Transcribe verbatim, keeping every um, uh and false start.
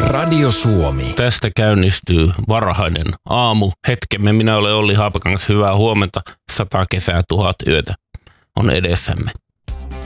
Radio Suomi. Tästä käynnistyy varhainen aamu. Hetkemme, minä olen Olli Haapakangas. Hyvää huomenta. Sata kesää, tuhat yötä on edessämme.